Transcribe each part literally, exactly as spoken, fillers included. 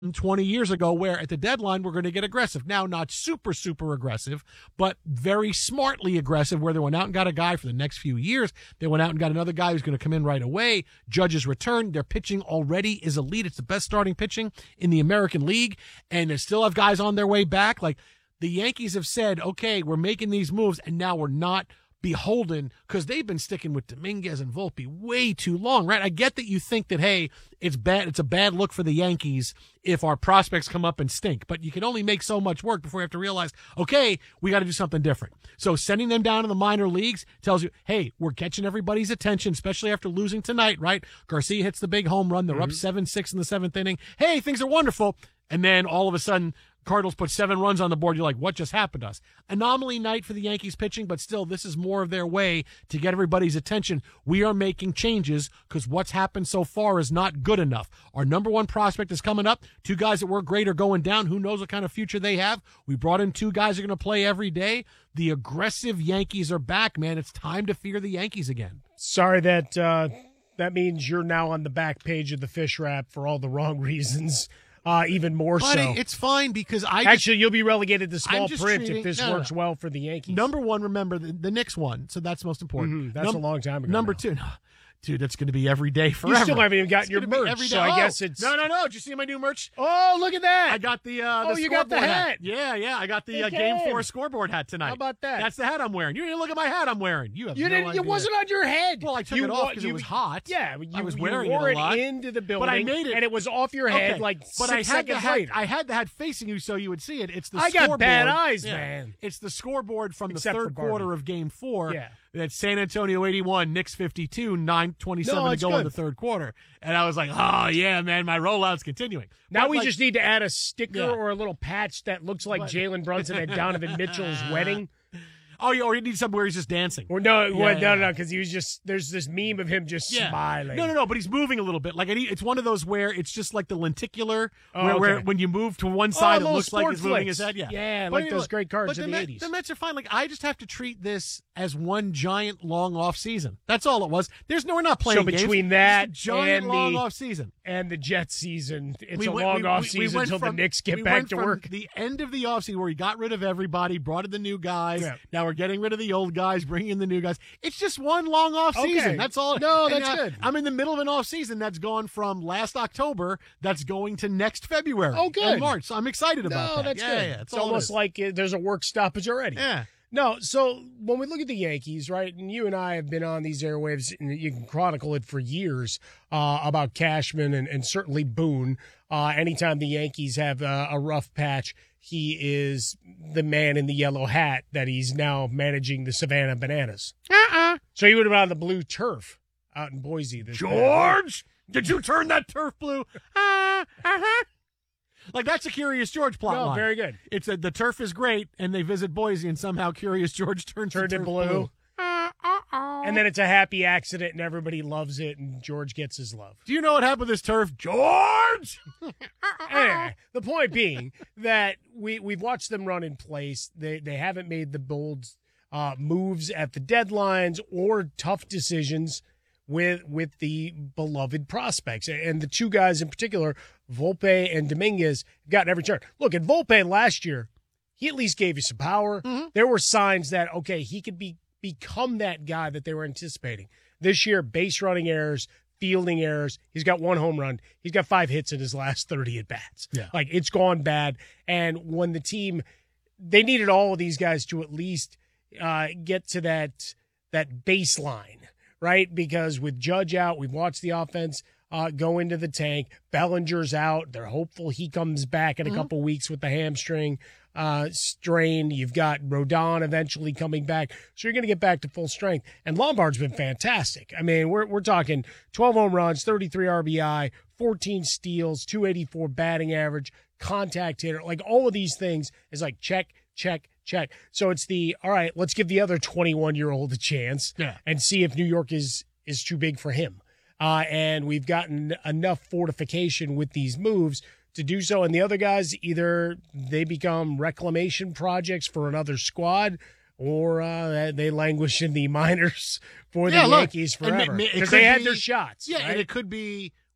twenty years ago where at the deadline we're going to get aggressive. Now, not super, super aggressive, but very smartly aggressive where they went out and got a guy for the next few years. They went out and got another guy who's going to come in right away. Judge's return. Their pitching already is elite. It's the best starting pitching in the American League, and they still have guys on their way back. Like, the Yankees have said, okay, we're making these moves, and now we're not beholden, because they've been sticking with Dominguez and Volpe way too long, right? I get that you think that, hey, it's bad, it's a bad look for the Yankees if our prospects come up and stink, but you can only make so much work before you have to realize, okay, we got to do something different. So sending them down to the minor leagues tells you, hey, we're catching everybody's attention, especially after losing tonight, right? Garcia hits the big home run. They're mm-hmm. up seven six in the seventh inning. Hey, things are wonderful. And then all of a sudden, Cardinals put seven runs on the board. You're like, what just happened to us? Anomaly night for the Yankees pitching, but still, this is more of their way to get everybody's attention. We are making changes because what's happened so far is not good enough. Our number one prospect is coming up. Two guys that were great are going down. Who knows what kind of future they have? We brought in two guys who are going to play every day. The aggressive Yankees are back, man. It's time to fear the Yankees again. Sorry that uh, that means you're now on the back page of the Fish Wrap for all the wrong reasons. Uh, even more Buddy, so. It's fine because I actually just, you'll be relegated to small print treating, if this no, works no. well for the Yankees. Number one, remember the, the Knicks won, so that's most important. Mm-hmm. That's Num- a long time ago. Number now. two, no, dude, that's going to be every day forever. You still haven't even gotten it's your merch, every day. so I oh, guess it's no, no, no. Did you see my new merch? Oh, look at that! I got the. Uh, the oh, you got the hat. hat. Yeah, yeah. I got the uh, Game Four scoreboard hat tonight. How about that? That's the hat I'm wearing. You didn't look at my hat I'm wearing. You have you no didn't. idea. It wasn't on your head. Well, I took you it off because it was hot. Yeah, you, I was you wearing wore it a lot. into the building, but I made it, and it was off your head okay, like but six I had seconds the hat, later. I had the hat facing you so you would see it. It's the. I scoreboard. got bad eyes, yeah. man. It's the scoreboard from Except the third quarter of Game Four. Yeah. That's San Antonio eighty-one, Knicks fifty-two, nine twenty-seven no, to go good. in the third quarter. And I was like, oh, yeah, man, my rollout's continuing. Now but we like, just need to add a sticker yeah. or a little patch that looks like but, Jalen Brunson at Donovan Mitchell's wedding. Oh, yeah, or you need something where he's just dancing. Or no, yeah, well, yeah, no, yeah. no, because he was just, there's this meme of him just yeah. smiling. No, no, no, but he's moving a little bit. Like I need, it's one of those where it's just like the lenticular, Oh, where, okay. where when you move to one side, oh, it looks like he's moving flicks. his head. Yeah, yeah, but like I mean, those look, great cards but of the, the Met, eighties. the Mets are fine. Like I just have to treat this as one giant long off season. That's all it was. There's no, we're not playing So between games. that It's a giant and long the, off season and the Jets season, it's we a went, long we, off we, season we until from, the Knicks get we back went to from work. The end of the off season where we got rid of everybody, brought in the new guys. Yeah. Now we're getting rid of the old guys, bringing in the new guys. It's just one long off Okay. season. That's all. No, and that's now, good. I'm in the middle of an off season that's gone from last October. That's going to next February. Oh, good. And March. So I'm excited about no, that. that's yeah, good. Yeah, it's all almost it like uh, there's a work stoppage already. Yeah. No, so when we look at the Yankees, right, and you and I have been on these airwaves, and you can chronicle it for years uh, about Cashman and, and certainly Boone. Uh, anytime the Yankees have uh, a rough patch, he is the man in the yellow hat that he's now managing the Savannah Bananas. Uh-uh. So he would have been on the blue turf out in Boise. This George, did you turn that turf blue? Uh, uh-huh. Like, that's a Curious George plot No, line. very good. It's a, the turf is great, and they visit Boise, and somehow Curious George turns Turned the it turf blue. blue. And then it's a happy accident, and everybody loves it, and George gets his love. Do you know what happened with this turf? George! Anyway, the point being that we, we've watched them run in place. They they haven't made the bold uh, moves at the deadlines or tough decisions with with the beloved prospects. And the two guys in particular, Volpe and Dominguez, have gotten every turn. Look, at Volpe last year, he at least gave you some power. Mm-hmm. There were signs that, okay, he could be become that guy that they were anticipating. This year, base running errors, fielding errors. He's got one home run. He's got five hits in his last thirty at-bats. Yeah. Like, it's gone bad. And when the team, they needed all of these guys to at least uh, get to that that baseline, right? Because with Judge out, we've watched the offense uh, go into the tank. Bellinger's out. They're hopeful he comes back in a mm-hmm. couple weeks with the hamstring uh, strain. You've got Rodon eventually coming back. So you're going to get back to full strength. And Lombard's been fantastic. I mean, we're we're talking twelve home runs, thirty-three R B I, fourteen steals, two eighty-four batting average, contact hitter. Like, all of these things is like check, check, check. So it's the, all right, let's give the other twenty-one-year-old a chance yeah. and see if New York is is too big for him. Uh, and we've gotten enough fortification with these moves to do so. And the other guys, either they become reclamation projects for another squad, or uh, they languish in the minors for yeah, the look, Yankees forever. Because they had be, their shots. Yeah, right? and it could be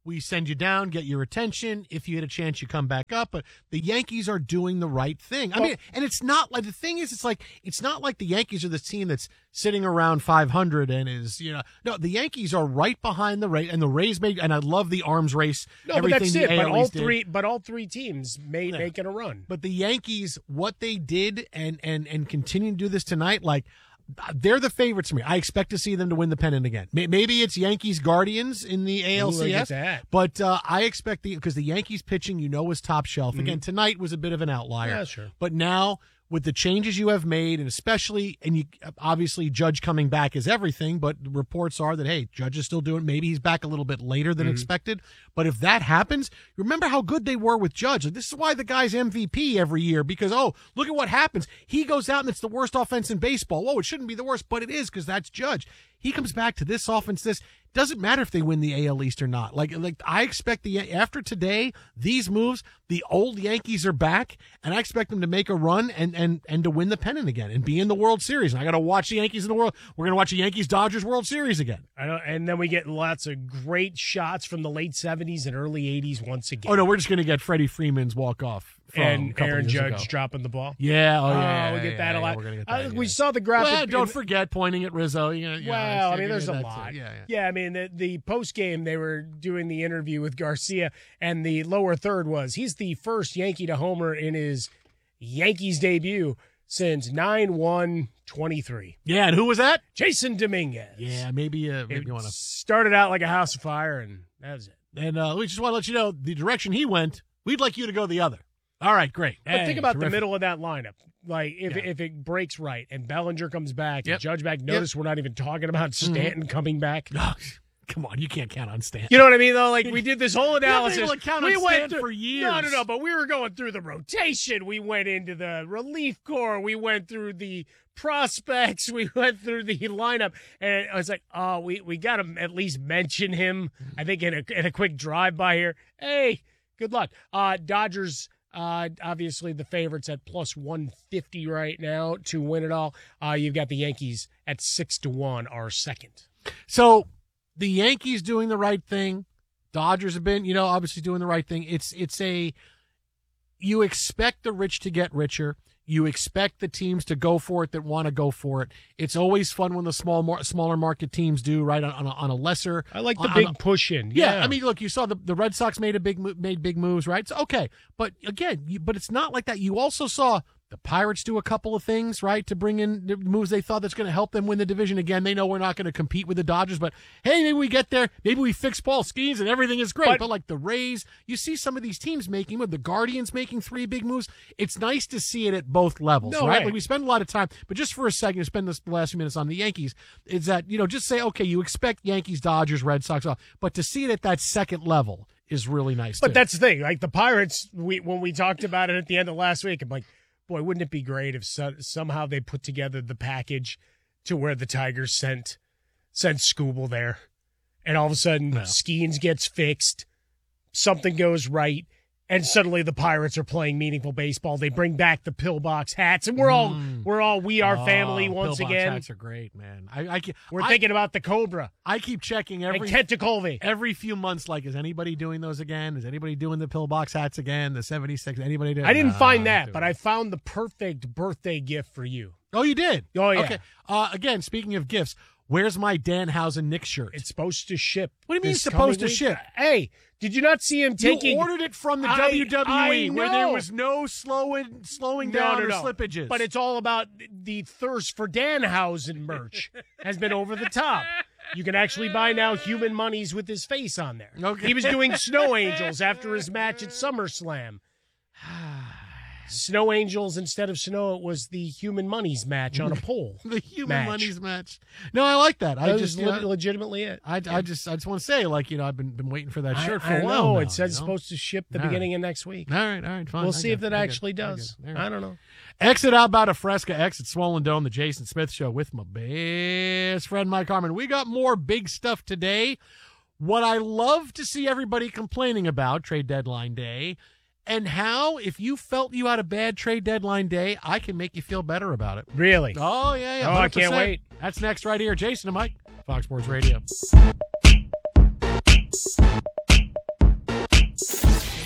We send you down, get your attention. If you get a chance, you come back up. But the Yankees are doing the right thing. I Well- mean, and it's not like the thing is, it's like it's not like the Yankees are the team that's sitting around five hundred and is you know no. The Yankees are right behind the Rays, and the Rays made. And I love the arms race. No, but everything that's the it. But A L all East did. three, but all three teams made Yeah. making a run. But the Yankees, what they did and and and continue to do this tonight, like they're the favorites for me. I expect to see them to win the pennant again. May- Maybe it's Yankees Guardians in the A L C S, Ooh, look at that. but uh, I expect the because the Yankees pitching, you know, was top shelf. Again, tonight was a bit of an outlier. Yeah, sure. But now with the changes you have made, and especially, and you obviously Judge coming back is everything, but reports are that, hey, Judge is still doing, maybe he's back a little bit later than expected. But if that happens, remember how good they were with Judge. Like, this is why the guy's M V P every year, because, oh, look at what happens. He goes out and it's the worst offense in baseball. Whoa, it shouldn't be the worst, but it is because that's Judge. He comes back to this offense, this. Doesn't matter if they win the A L East or not. Like, like I expect the after today, these moves, the old Yankees are back, and I expect them to make a run and and and to win the pennant again and be in the World Series. And I got to watch the Yankees in the world. We're gonna watch the Yankees Dodgers World Series again. I know, and then we get lots of great shots from the late seventies and early eighties once again. Oh no, we're just gonna get Freddie Freeman's walk off and Aaron Judge dropping the ball. Yeah, oh, Oh, yeah, we yeah, get yeah, that yeah, a lot. We're gonna get I that, think yeah. we saw the graphic. Well, don't forget pointing at Rizzo. You know, yeah, Well, I it's- mean, there's a that's lot. it. Yeah, yeah. I mean, the, the post game, they were doing the interview with Garcia, and the lower third was he's the first Yankee to homer in his Yankees debut since nine one twenty-three. Yeah, and who was that? Jason Dominguez. Yeah, maybe. Uh, maybe It you want to. started out like a house of fire, and that was it. And uh, we just want to let you know the direction he went. We'd like you to go the other. All right, great. But Hey, think about the terrific. middle of that lineup. Like, if Yeah. if it breaks right and Bellinger comes back Yep. and Judge back, notice we're not even talking about Stanton coming back. Oh, come on, you can't count on Stan. You know what I mean, though? Like, we did this whole been analysis. able to count on we went Stan through, for years. No, no, no, but we were going through the rotation. We went into the relief corps. We went through the prospects. We went through the lineup. And I was like, oh, we, we got to at least mention him, I think, in a, in a quick drive-by here. Hey, good luck. Uh, Dodgers... Uh, obviously, the favorites at plus one fifty right now to win it all. Uh, you've got the Yankees at six to one, are second. So the Yankees doing the right thing. Dodgers have been, you know, obviously doing the right thing. It's it's a you expect the rich to get richer. You expect the teams to go for it that want to go for it. It's always fun when the small, mar- smaller market teams do right on, on, a, on a lesser. I like the on- big on a- push in. Yeah, Yeah, I mean, look, you saw the the Red Sox made a big mo- made big moves, right? So, okay, but again, you, but it's not like that. You also saw the Pirates do a couple of things, right, to bring in the moves they thought that's going to help them win the division. Again, they know we're not going to compete with the Dodgers, but hey, maybe we get there. Maybe we fix Paul Skeens and everything is great. But, But- like the Rays, you see some of these teams making, with the Guardians making three big moves. It's nice to see it at both levels, No, right? right. Like we spend a lot of time, but just for a second, to spend this, the last few minutes on the Yankees, is that, you know, just say, okay, you expect Yankees, Dodgers, Red Sox, but to see it at that second level is really nice. But too. that's the thing. Like the Pirates, we when we talked about it at the end of last week, I'm like, boy, wouldn't it be great if so, somehow they put together the package to where the Tigers sent sent Scooble there, and all of a sudden No. Skeens gets fixed, something goes right, and suddenly the Pirates are playing meaningful baseball. They bring back the pillbox hats, and we're all Mm. we're all we are family Oh, once pillbox again. hats are great, man. I, I, keep- We're I, thinking about the Cobra I keep checking every and Kent Colvey. every few months. Like, is anybody doing those again? Is anybody doing the pillbox hats again? The seventy-six? Anybody doing? I didn't No, find I'm that, doing but it. I found the perfect birthday gift for you. Oh, you did. Oh, yeah. Okay. Uh, again, speaking of gifts, where's my Danhausen Knicks shirt? It's supposed to ship. What do you mean this supposed to coming week. ship? Hey, did you not see him taking? You ordered it from the I- W W E I where there know. was no slowing slowing No, down no, or no. slippages. But it's all about the thirst for Danhausen merch has been over the top. You can actually buy now human monies with his face on there. Okay. He was doing Snow Angels after his match at SummerSlam. Snow Angels instead of snow, it was the human monies match on a pole. the human match. money's match. No, I like that. I That just was you know, le- legitimately it. I, I just I just want to say, like, you know, I've been been waiting for that shirt I, for I a while. know. now, It said it's you know? supposed to ship the All right. beginning of next week. All right, all right, fine. We'll I see get if that it, I get actually it, I get does. it. All right. I don't know. Exit out about a Fresca, exit Swollen Dome, the Jason Smith Show with my best friend Mike Harmon. We got more big stuff today. What I love to see everybody complaining about trade deadline day, and how if you felt you had a bad trade deadline day, I can make you feel better about it. Really? Oh yeah, yeah. Oh, I can't one hundred percent. wait. That's next right here, Jason and Mike, Fox Sports Radio.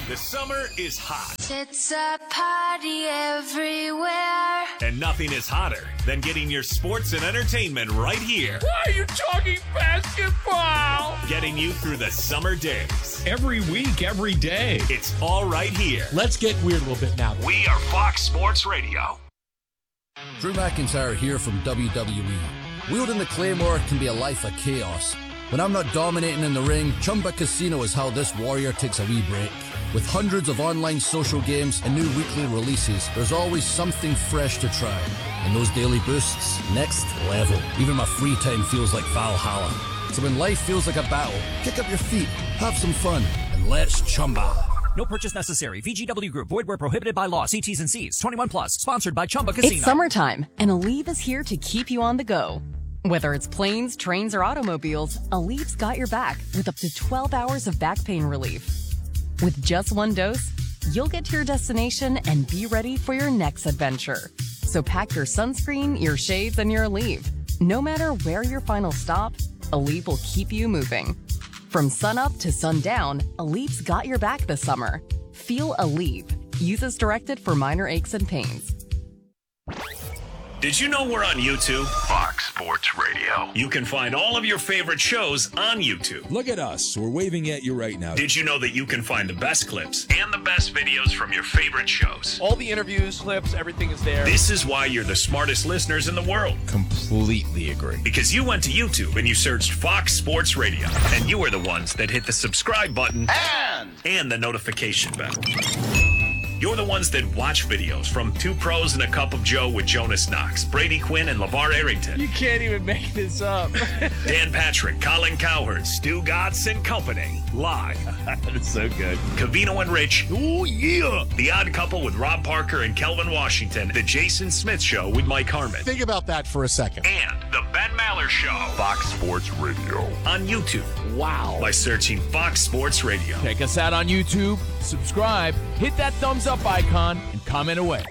The summer is hot. It's a party everywhere. And nothing is hotter than getting your sports and entertainment right here. Why are you talking basketball? Getting you through the summer days. Every week, every day. It's all right here. Let's get weird a little bit now. We are Fox Sports Radio. Drew McIntyre here from W W E. Wielding the Claymore can be a life of chaos. When I'm not dominating in the ring, Chumba Casino is how this warrior takes a wee break. With hundreds of online social games and new weekly releases, there's always something fresh to try. And those daily boosts, next level. Even my free time feels like Valhalla. So when life feels like a battle, kick up your feet, have some fun, and let's Chumba. No purchase necessary. V G W Group. Void where prohibited by law. See T's and C's. twenty-one plus. Sponsored by Chumba Casino. It's summertime, and Aleve is here to keep you on the go. Whether it's planes, trains, or automobiles, Aleve's got your back with up to twelve hours of back pain relief. With just one dose, you'll get to your destination and be ready for your next adventure. So pack your sunscreen, your shades, and your Aleve. No matter where your final stop, Aleve will keep you moving. From sunup to sundown, Aleve's got your back this summer. Feel Aleve. Use as directed for minor aches and pains. Did you know we're on YouTube? Fox Sports Radio. You can find all of your favorite shows on YouTube. Look at us. We're waving at you right now. Did you know that you can find the best clips and the best videos from your favorite shows? All the interviews, clips, everything is there. This is why you're the smartest listeners in the world. Completely agree. Because you went to YouTube and you searched Fox Sports Radio. And you were the ones that hit the subscribe button And, and the notification bell. You're the ones that watch videos from Two Pros and a Cup of Joe with Jonas Knox, Brady Quinn, and LeVar Arrington. You can't even make this up. Dan Patrick, Colin Cowherd, Stu Gotts and Company. Live. That's so good. Cavino and Rich. Oh, yeah. The Odd Couple with Rob Parker and Kelvin Washington. The Jason Smith Show with Mike Harmon. Think about that for a second. And The Ben Maller Show. Fox Sports Radio. On YouTube. Wow. By searching Fox Sports Radio. Check us out on YouTube, subscribe, hit that thumbs up icon, and comment away.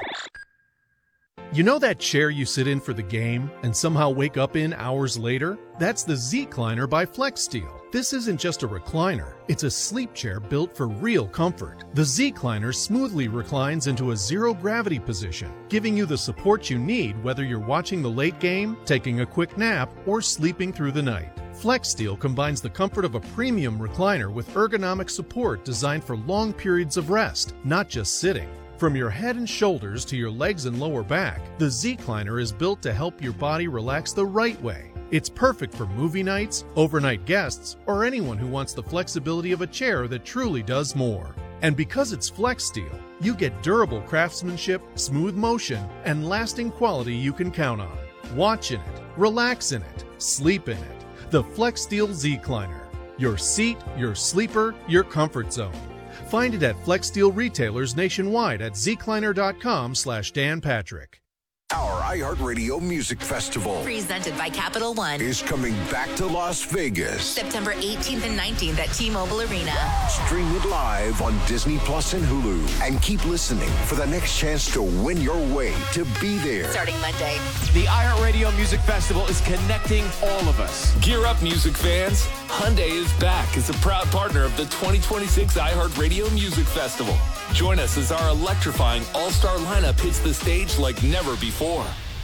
You know that chair you sit in for the game and somehow wake up in hours later? That's the Z-Cliner by FlexSteel. This isn't just a recliner, it's a sleep chair built for real comfort. The Z-Cliner smoothly reclines into a zero-gravity position, giving you the support you need whether you're watching the late game, taking a quick nap, or sleeping through the night. FlexSteel combines the comfort of a premium recliner with ergonomic support designed for long periods of rest, not just sitting. From your head and shoulders to your legs and lower back, the Z-Cliner is built to help your body relax the right way. It's perfect for movie nights, overnight guests, or anyone who wants the flexibility of a chair that truly does more. And because it's FlexSteel, you get durable craftsmanship, smooth motion, and lasting quality you can count on. Watch in it, relax in it, sleep in it. The FlexSteel Z-Cliner. Your seat, your sleeper, your comfort zone. Find it at FlexSteel retailers nationwide at zcliner.com slash Dan Patrick. Our iHeartRadio Music Festival, presented by Capital One, is coming back to Las Vegas. September eighteenth and nineteenth at T-Mobile Arena. Stream it live on Disney Plus and Hulu. And keep listening for the next chance to win your way to be there. Starting Monday. The iHeartRadio Music Festival is connecting all of us. Gear up, music fans. Hyundai is back as a proud partner of the twenty twenty-six iHeartRadio Music Festival. Join us as our electrifying all-star lineup hits the stage like never before.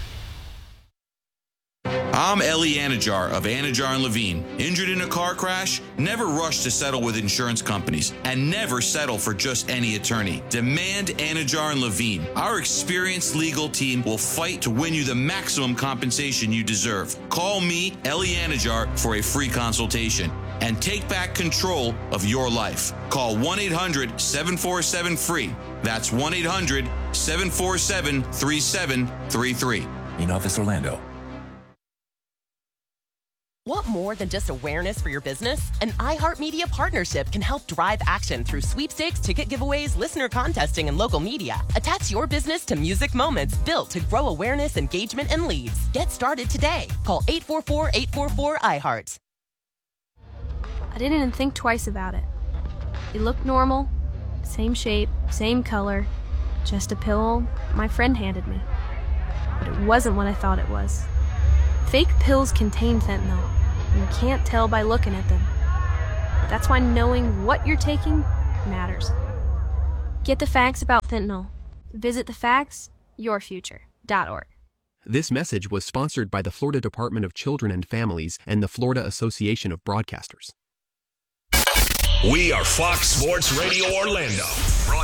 I'm Ellie Anajar of Anajar and Levine. Injured in a car crash? Never rush to settle with insurance companies, and never settle for just any attorney. Demand Anajar and Levine. Our experienced legal team will fight to win you the maximum compensation you deserve. Call me, Ellie Anajar, for a free consultation and take back control of your life. Call one eight hundred seven four seven free. That's one eight hundred seven four seven three seven three three. In Office Orlando. Want more than just awareness for your business? An iHeartMedia partnership can help drive action through sweepstakes, ticket giveaways, listener contesting, and local media. Attach your business to music moments built to grow awareness, engagement, and leads. Get started today. Call eight four four, eight four four, I heart. I didn't even think twice about it. It looked normal, same shape, same color, just a pill my friend handed me. But it wasn't what I thought it was. Fake pills contain fentanyl, and you can't tell by looking at them. That's why knowing what you're taking matters. Get the facts about fentanyl. Visit the facts your future dot org. This message was sponsored by the Florida Department of Children and Families and the Florida Association of Broadcasters. We are Fox Sports Radio Orlando,